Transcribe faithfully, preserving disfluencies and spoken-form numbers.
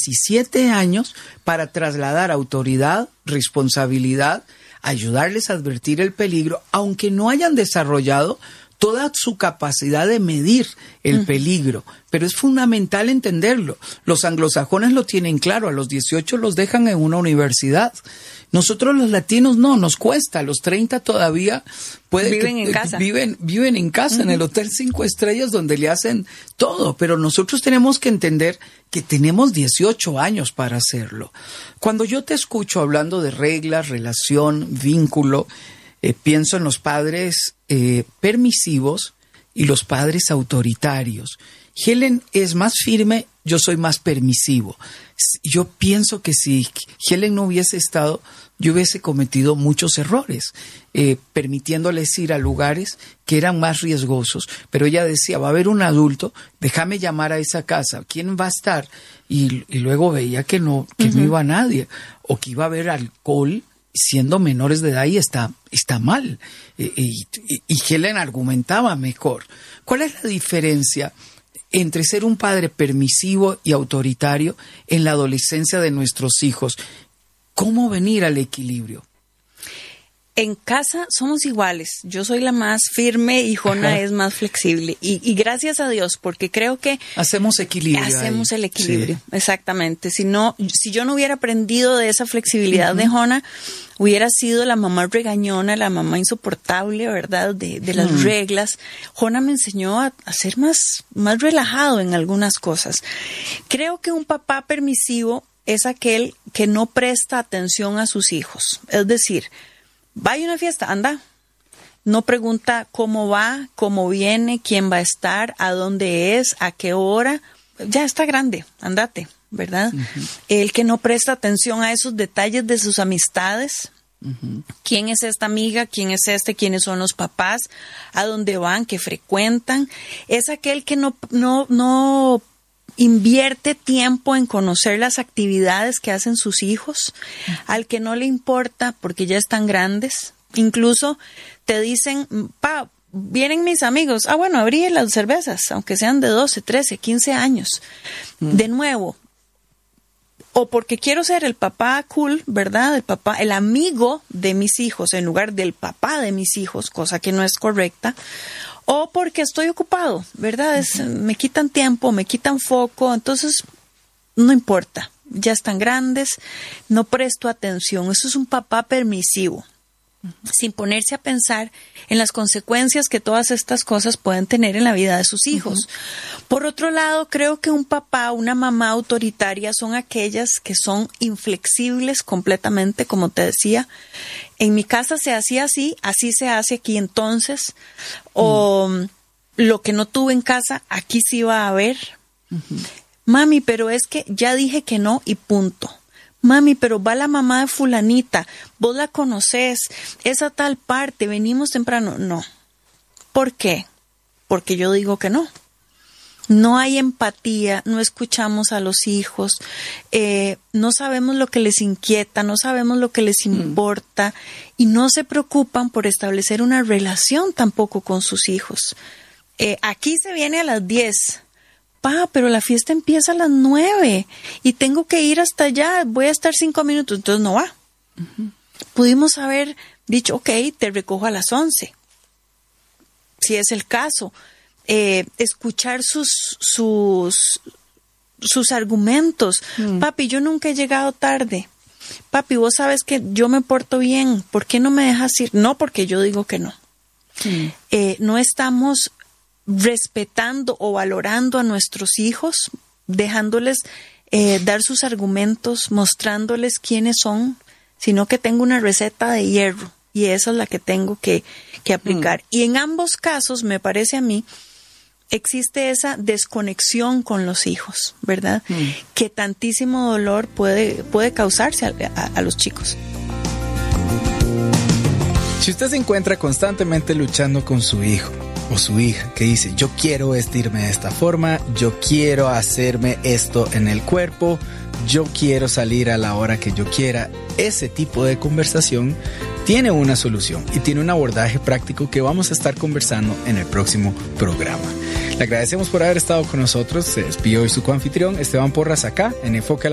diecisiete años para trasladar autoridad, responsabilidad, ayudarles a advertir el peligro, aunque no hayan desarrollado toda su capacidad de medir el uh-huh. peligro. Pero es fundamental entenderlo. Los anglosajones lo tienen claro, a los dieciocho los dejan en una universidad. Nosotros los latinos no, nos cuesta, a los treinta todavía puede viven que, en casa. Viven, viven en casa, uh-huh. en el hotel cinco estrellas donde le hacen todo, pero nosotros tenemos que entender que tenemos dieciocho años para hacerlo. Cuando yo te escucho hablando de reglas, relación, vínculo, eh, pienso en los padres eh, permisivos y los padres autoritarios. Helen es más firme, yo soy más permisivo. Yo pienso que si Helen no hubiese estado, yo hubiese cometido muchos errores, eh, permitiéndoles ir a lugares que eran más riesgosos. Pero ella decía, va a haber un adulto, déjame llamar a esa casa, ¿quién va a estar? Y, y luego veía que no, que uh-huh. no iba nadie, o que iba a haber alcohol siendo menores de edad y está, está mal. Eh, y, y Helen argumentaba mejor. ¿Cuál es la diferencia entre ser un padre permisivo y autoritario en la adolescencia de nuestros hijos? ¿Cómo venir al equilibrio? En casa somos iguales. Yo soy la más firme y Jona Ajá. es más flexible. Y, y gracias a Dios, porque creo que hacemos equilibrio. Hacemos ahí. el equilibrio, sí. exactamente. Si no, si yo no hubiera aprendido de esa flexibilidad uh-huh. de Jona, hubiera sido la mamá regañona, la mamá insoportable, ¿verdad? De, de las uh-huh. reglas. Jona me enseñó a, a ser más, más relajado en algunas cosas. Creo que un papá permisivo es aquel que no presta atención a sus hijos. Es decir, vaya a una fiesta, anda. No pregunta cómo va, cómo viene, quién va a estar, a dónde es, a qué hora. Ya está grande, andate, ¿verdad? Uh-huh. El que no presta atención a esos detalles de sus amistades. Uh-huh. ¿Quién es esta amiga? ¿Quién es este? ¿Quiénes son los papás? ¿A dónde van? ¿Qué frecuentan? Es aquel que no, no, no invierte tiempo en conocer las actividades que hacen sus hijos, uh-huh. al que no le importa porque ya están grandes. Incluso te dicen, pa, vienen mis amigos. Ah, bueno, abrí las cervezas, aunque sean de doce, trece, quince años. Uh-huh. De nuevo, o porque quiero ser el papá cool, ¿verdad? El papá, el amigo de mis hijos en lugar del papá de mis hijos, cosa que no es correcta. O porque estoy ocupado, ¿verdad? Es, uh-huh. me quitan tiempo, me quitan foco, entonces no importa, ya están grandes, no presto atención. Eso es un papá permisivo, uh-huh. sin ponerse a pensar en las consecuencias que todas estas cosas pueden tener en la vida de sus hijos. Uh-huh. Por otro lado, creo que un papá, una mamá autoritaria son aquellas que son inflexibles completamente, como te decía. En mi casa se hacía así, así se hace aquí entonces, o mm. lo que no tuve en casa, aquí sí va a haber. Uh-huh. Mami, pero es que ya dije que no y punto. Mami, pero va la mamá de fulanita, vos la conocés, esa tal parte, venimos temprano. No. ¿Por qué? Porque yo digo que no. No hay empatía, no escuchamos a los hijos, eh, no sabemos lo que les inquieta, no sabemos lo que les importa mm. y no se preocupan por establecer una relación tampoco con sus hijos. Eh, aquí se viene a las diez. Pa, pero la fiesta empieza a las nueve y tengo que ir hasta allá, voy a estar cinco minutos, entonces no va. Uh-huh. Pudimos haber dicho, ok, te recojo a las once, si es el caso. Eh, escuchar sus, sus, sus argumentos. Uh-huh. Papi, yo nunca he llegado tarde. Papi, vos sabes que yo me porto bien, ¿por qué no me dejas ir? No, porque yo digo que no. Uh-huh. Eh, no estamos respetando o valorando a nuestros hijos, dejándoles eh, dar sus argumentos, mostrándoles quiénes son, sino que tengo una receta de hierro y esa es la que tengo que, que aplicar. Mm. Y en ambos casos, me parece a mí, existe esa desconexión con los hijos, ¿verdad? Mm. Que tantísimo dolor puede, puede causarse a, a, a los chicos. Si usted se encuentra constantemente luchando con su hijo o su hija que dice, yo quiero vestirme de esta forma, yo quiero hacerme esto en el cuerpo, yo quiero salir a la hora que yo quiera, ese tipo de conversación tiene una solución y tiene un abordaje práctico que vamos a estar conversando en el próximo programa. Le agradecemos por haber estado con nosotros. Se despidió hoy su coanfitrión Esteban Porras acá en Enfoque